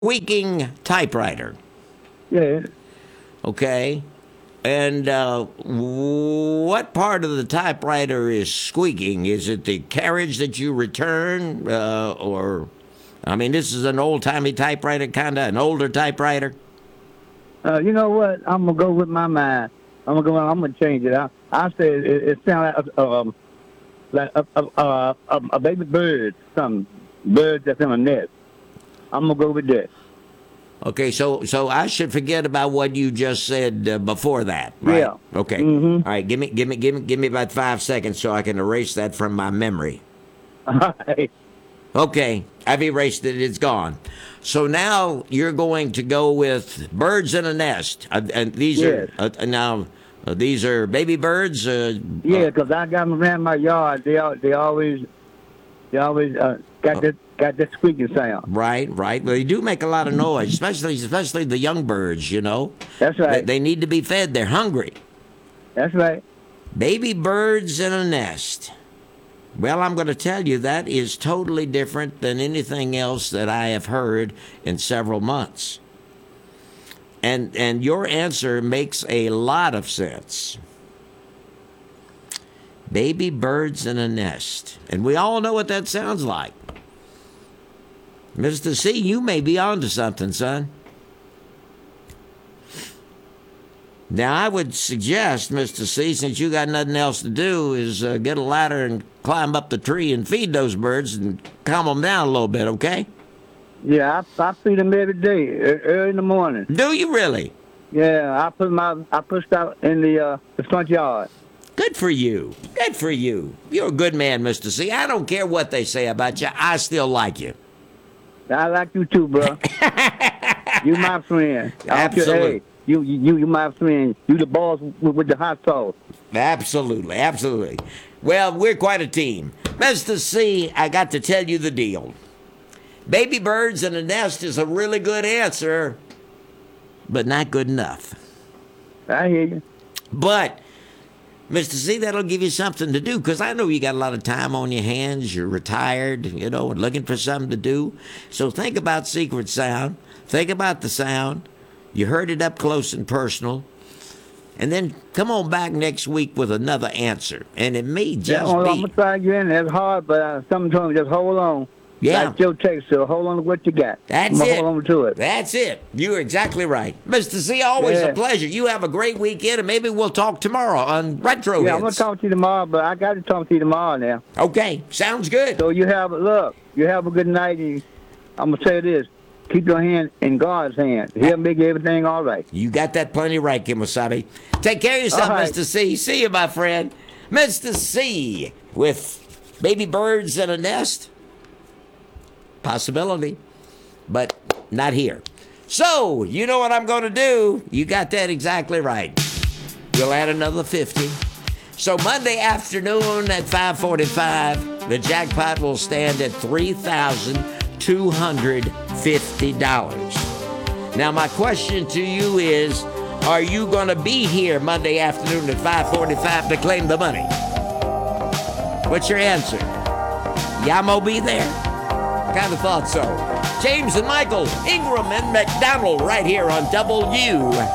squeaking typewriter. Yeah. Okay. And what part of the typewriter is squeaking? Is it the carriage that you return? I mean, this is an old-timey typewriter, kind of an older typewriter? You know what? I'm gonna go with my mind. I'm gonna change it. I say it sounds like a baby bird, some bird that's in a nest. I'm gonna go with that. Okay, so I should forget about what you just said before that, right? Yeah. Okay. Mm-hmm. All right. Give me about 5 seconds so I can erase that from my memory. All right. Okay, I've erased it. It's gone. So now you're going to go with birds in a nest, and these Yes. are these are baby birds. Yeah, because I got them around my yard. They always got that squeaking sound. Right. Well, they do make a lot of noise, especially the young birds. You know. That's right. They need to be fed. They're hungry. That's right. Baby birds in a nest. Well, I'm going to tell you that is totally different than anything else that I have heard in several months. And your answer makes a lot of sense. Baby birds in a nest. And we all know what that sounds like. Mr. C, you may be onto something, son. Now, I would suggest, Mr. C, since you got nothing else to do, is get a ladder and climb up the tree and feed those birds and calm them down a little bit, okay? Yeah, I feed them every day, early in the morning. Do you really? Yeah, I pushed out in the front yard. Good for you. Good for you. You're a good man, Mr. C. I don't care what they say about you. I still like you. I like you too, bro. You my friend. Absolutely. Hey, you my friend. You the boss with the hot sauce. Absolutely. Well, we're quite a team. Mr. C, I got to tell you the deal. Baby birds in a nest is a really good answer, but not good enough. I hear you. But, Mr. C, that'll give you something to do, because I know you got a lot of time on your hands. You're retired, and looking for something to do. So think about Secret Sound. Think about the sound. You heard it up close and personal. And then come on back next week with another answer. And it may just I'm be... going to try again. That's hard, but something told me just hold on. Yeah. Like Joe Tex, so hold on to what you got. That's I'm it. Hold on to it. That's it. You're exactly right. Mr. C, always a Yeah. pleasure. You have a great weekend, and maybe we'll talk tomorrow on Retro Yeah, Hits. I'm going to talk to you tomorrow, but I got to talk to you tomorrow now. Okay, sounds good. So you have a good night, and I'm going to say this. Keep your hand in God's hand. He'll make everything all right. You got that plenty right, Kimosabe. Take care of yourself, All right. Mr. C. See you, my friend. Mr. C with baby birds in a nest. Possibility, but not here. So, you know what I'm going to do. You got that exactly right. We'll add another 50. So Monday afternoon at 5:45, the jackpot will stand at $3,250. Now, my question to you is, are you going to be here Monday afternoon at 5:45 to claim the money? What's your answer? Yamo be there? Kind of thought so. James and Michael, Ingram and McDonald right here on W